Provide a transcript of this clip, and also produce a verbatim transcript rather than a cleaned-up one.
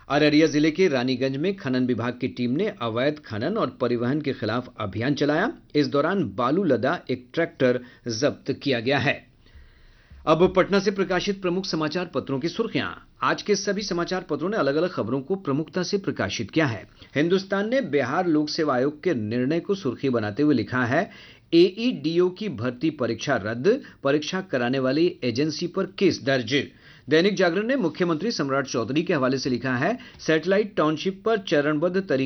अररिया जिले के रानीगंज में खनन विभाग की टीम ने अवैध खनन और परिवहन के खिलाफ अभियान चलाया। इस दौरान बालू लदा एक ट्रैक्टर जब्त किया गया है। अब पटना से प्रकाशित प्रमुख समाचार पत्रों की सुर्खियां। आज के सभी समाचार पत्रों ने अलग अलग खबरों को प्रमुखता से प्रकाशित किया है। हिन्दुस्तान ने बिहार लोक सेवा आयोग के निर्णय को सुर्खी बनाते हुए लिखा है, एईडीओ की भर्ती परीक्षा रद्द, परीक्षा कराने वाली एजेंसी पर केस दर्ज। दैनिक जागरण ने मुख्यमंत्री सम्राट चौधरी के हवाले से लिखा है, सैटेलाइट टाउनशिप पर चरणबद्ध तरीके